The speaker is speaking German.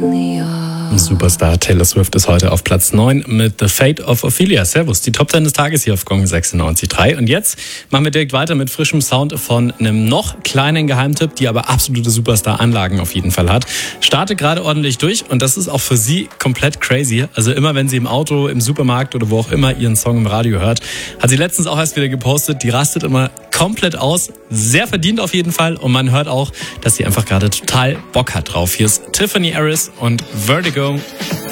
Superstar Taylor Swift ist heute auf Platz 9 mit The Fate of Ophelia. Servus, die Top 10 des Tages hier auf Gong 96.3. Und jetzt machen wir direkt weiter mit frischem Sound von einem noch kleinen Geheimtipp, die aber absolute Superstar-Anlagen auf jeden Fall hat. Startet gerade ordentlich durch und das ist auch für sie komplett crazy. Also immer, wenn sie im Auto, im Supermarkt oder wo auch immer ihren Song im Radio hört, hat sie letztens auch erst wieder gepostet, die rastet immer komplett aus. Sehr verdient auf jeden Fall und man hört auch, dass sie einfach gerade total Bock hat drauf. Hier ist Tiffany Harris und Vertigo.